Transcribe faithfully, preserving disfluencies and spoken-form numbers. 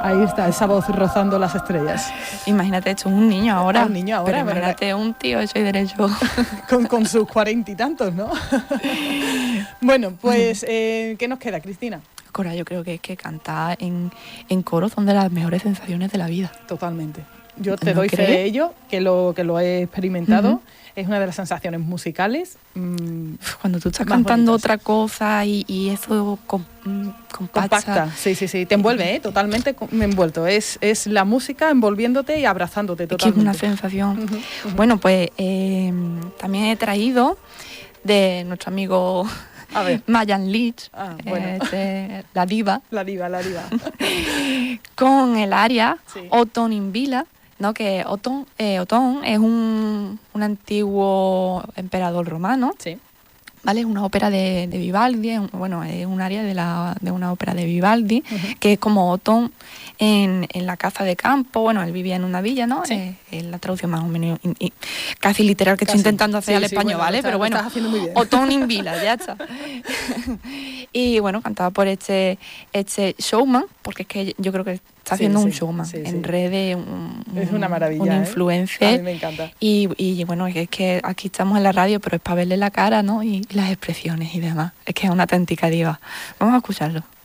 Ahí está, esa voz rozando las estrellas. Imagínate, esto es un niño ahora. Ah, un niño ahora, pero imagínate ¿verdad? un tío hecho y derecho. con, con sus cuarenta y tantos, ¿no? Bueno, pues, eh, ¿qué nos queda, Cristina? Cora, yo creo que es que cantar en, en coro son de las mejores sensaciones de la vida. Totalmente. Yo te ¿No doy fe crees? de ello, que lo, que lo he experimentado. Uh-huh. Es una de las sensaciones musicales mmm, cuando tú estás más cantando bonitas. otra cosa y, y eso com, compacta. Compacta, sí, sí, sí, te envuelve, ¿eh? Totalmente me envuelto. Es, es la música envolviéndote y abrazándote totalmente. Es que es una sensación. Uh-huh, uh-huh. Bueno, pues eh, también he traído de nuestro amigo A ver. Mayan Leach, Ah, bueno. eh, de la diva, La diva, la diva. con el aria Sí. Otón in Vila, ¿no? Que Otón, eh, Otón es un, un antiguo emperador romano. Sí. ¿Vale? Es una ópera de, de Vivaldi, es un, bueno, es un área de, la, de una ópera de Vivaldi, Uh-huh. que es como Otón en, en la caza de campo. Bueno, él vivía en una villa, ¿no? Sí. Eh, es la traducción más o menos in, in, casi literal que Casi. estoy intentando hacer Sí, al sí, español, bueno, ¿vale? lo estás- Pero lo bueno, estás haciendo muy bien. Otón in Vila, ya está. Y bueno, cantaba por este, este showman, porque es que yo creo que está Sí, haciendo sí, un showman sí, sí. en redes, un, Es una maravilla, un ¿eh? influencer. A mí me encanta. Y, y bueno, es que aquí estamos en la radio, pero es para verle la cara, ¿no? Y las expresiones y demás. Es que es una auténtica diva. Vamos a escucharlo.